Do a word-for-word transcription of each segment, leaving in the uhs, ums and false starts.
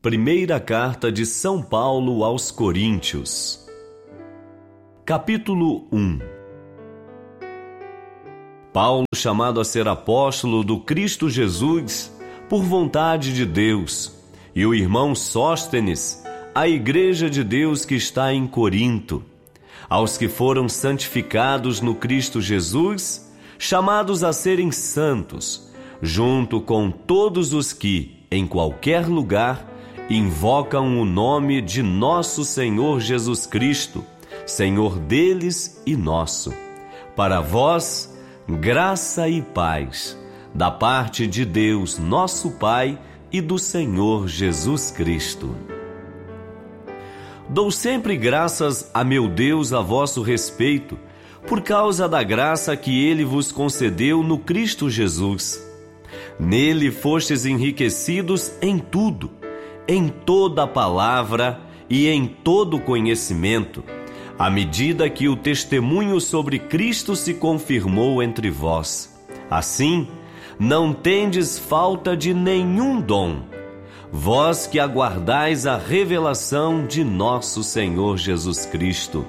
Primeira Carta de São Paulo aos Coríntios, capítulo um. Paulo, chamado a ser apóstolo do Cristo Jesus, por vontade de Deus, e o irmão Sóstenes, a igreja de Deus que está em Corinto, aos que foram santificados no Cristo Jesus, chamados a serem santos, junto com todos os que, em qualquer lugar, invocam o nome de nosso Senhor Jesus Cristo, Senhor deles e nosso. Para vós, graça e paz, da parte de Deus, nosso Pai, e do Senhor Jesus Cristo. Dou sempre graças a meu Deus a vosso respeito, por causa da graça que Ele vos concedeu no Cristo Jesus. Nele fostes enriquecidos em tudo, em toda a palavra e em todo conhecimento, à medida que o testemunho sobre Cristo se confirmou entre vós. Assim, não tendes falta de nenhum dom, vós que aguardais a revelação de nosso Senhor Jesus Cristo.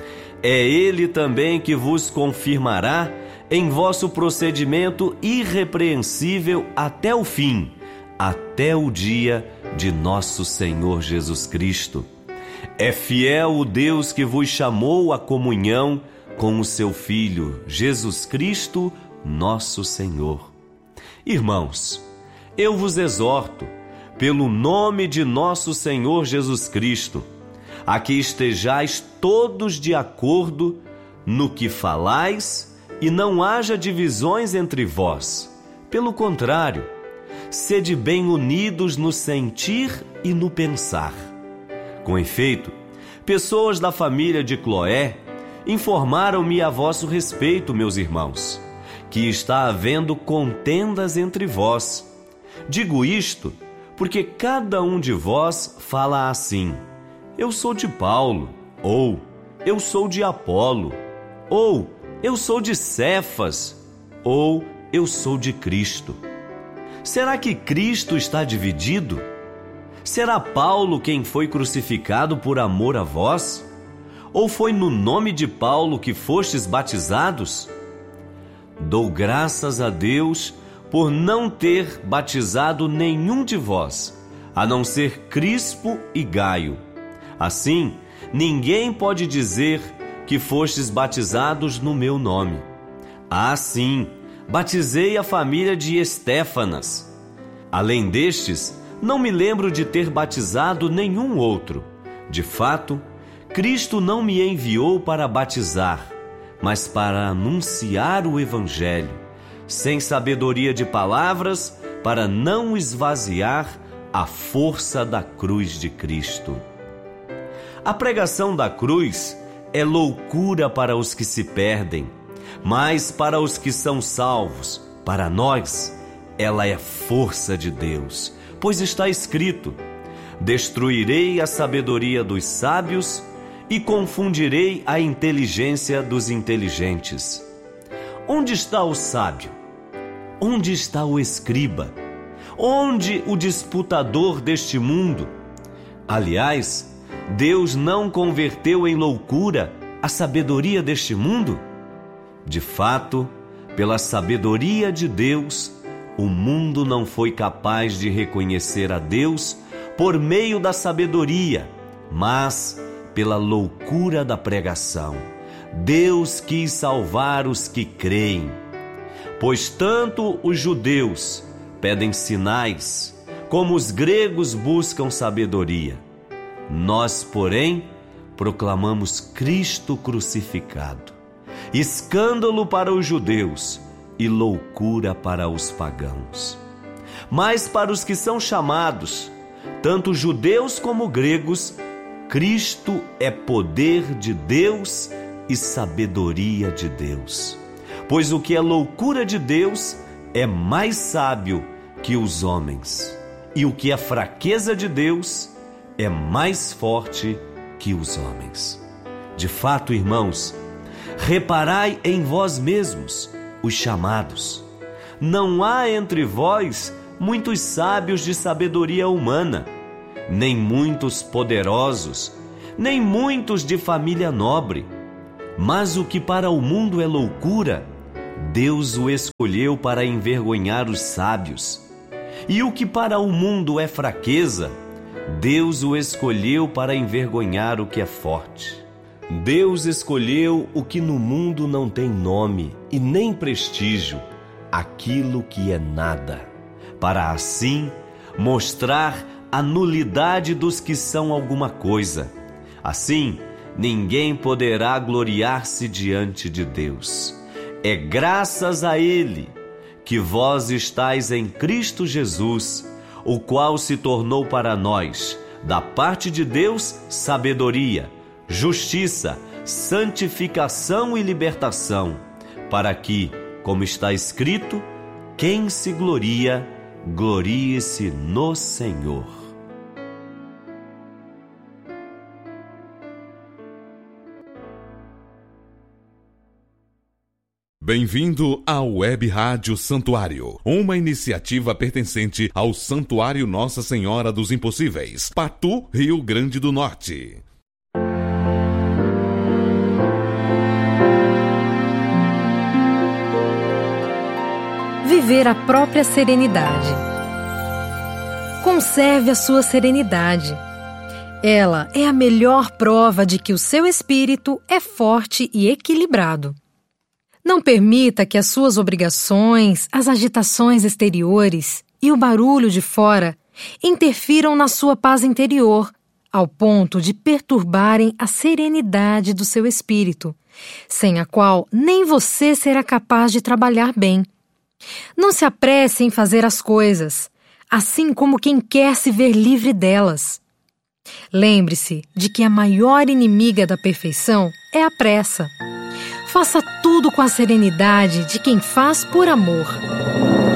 É Ele também que vos confirmará em vosso procedimento irrepreensível até o fim, até o dia de nosso Senhor Jesus Cristo. É fiel o Deus que vos chamou à comunhão com o seu Filho, Jesus Cristo, nosso Senhor. Irmãos, eu vos exorto, pelo nome de nosso Senhor Jesus Cristo, a que estejais todos de acordo no que falais e não haja divisões entre vós. Pelo contrário, sede bem unidos no sentir e no pensar. Com efeito, pessoas da família de Cloé informaram-me a vosso respeito, meus irmãos, que está havendo contendas entre vós. Digo isto porque cada um de vós fala assim: eu sou de Paulo, ou eu sou de Apolo, ou eu sou de Cefas, ou eu sou de Cristo. Será que Cristo está dividido? Será Paulo quem foi crucificado por amor a vós? Ou foi no nome de Paulo que fostes batizados? Dou graças a Deus por não ter batizado nenhum de vós, a não ser Crispo e Gaio. Assim, ninguém pode dizer que fostes batizados no meu nome. Ah, sim, batizei a família de Estéfanas. Além destes, não me lembro de ter batizado nenhum outro. De fato, Cristo não me enviou para batizar, mas para anunciar o Evangelho, sem sabedoria de palavras, para não esvaziar a força da cruz de Cristo. A pregação da cruz é loucura para os que se perdem, mas para os que são salvos, para nós, ela é força de Deus, pois está escrito: destruirei a sabedoria dos sábios e confundirei a inteligência dos inteligentes. Onde está o sábio? Onde está o escriba? Onde o disputador deste mundo? Aliás, Deus não converteu em loucura a sabedoria deste mundo? De fato, pela sabedoria de Deus, o mundo não foi capaz de reconhecer a Deus por meio da sabedoria, mas pela loucura da pregação. Deus quis salvar os que creem. Pois tanto os judeus pedem sinais, como os gregos buscam sabedoria. Nós, porém, proclamamos Cristo crucificado, escândalo para os judeus e loucura para os pagãos. Mas para os que são chamados, tanto judeus como gregos, Cristo é poder de Deus e sabedoria de Deus. Pois o que é loucura de Deus é mais sábio que os homens, e o que é fraqueza de Deus é mais forte que os homens. De fato, irmãos, reparai em vós mesmos, os chamados. Não há entre vós muitos sábios de sabedoria humana, nem muitos poderosos, nem muitos de família nobre. Mas o que para o mundo é loucura, Deus o escolheu para envergonhar os sábios. E o que para o mundo é fraqueza, Deus o escolheu para envergonhar o que é forte. Deus escolheu o que no mundo não tem nome e nem prestígio, aquilo que é nada, para assim mostrar a nulidade dos que são alguma coisa. Assim, ninguém poderá gloriar-se diante de Deus. É graças a Ele que vós estáis em Cristo Jesus, o qual se tornou para nós, da parte de Deus, sabedoria, justiça, santificação e libertação, para que, como está escrito, quem se gloria, glorie-se no Senhor. Bem-vindo ao Web Rádio Santuário, uma iniciativa pertencente ao Santuário Nossa Senhora dos Impossíveis, Patu, Rio Grande do Norte. Viver a própria serenidade. Conserve a sua serenidade. Ela é a melhor prova de que o seu espírito é forte e equilibrado. Não permita que as suas obrigações, as agitações exteriores e o barulho de fora interfiram na sua paz interior, ao ponto de perturbarem a serenidade do seu espírito, sem a qual nem você será capaz de trabalhar bem. Não se apresse em fazer as coisas, assim como quem quer se ver livre delas. Lembre-se de que a maior inimiga da perfeição é a pressa. Faça tudo com a serenidade de quem faz por amor.